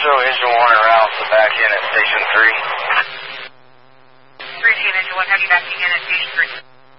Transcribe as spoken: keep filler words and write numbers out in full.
show engine one and route to back in at station three. three G and engine one, have you backing in at station three?